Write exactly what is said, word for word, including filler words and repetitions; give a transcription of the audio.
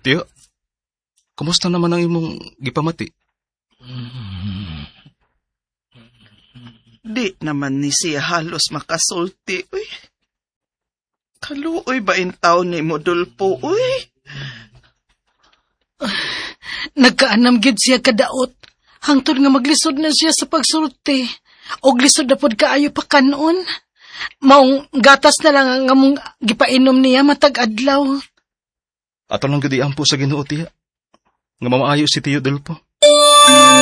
Tiyo, kumusta naman ang imong gipamati? Di naman ni siya halos makasulti, uy. Kaluoy ba in taon ni Modulpo, uy? Nagkaanam gid siya kadaot. Hangtod nga maglisod na siya sa pagsulti. Og lisod na pod kaayo pa kanon. Maong gatas na lang ang among gipainom niya matag adlaw. Ato lang gudi ampo sa Ginoo, tiya. Nga mamaayo si Tiyo Dulpo.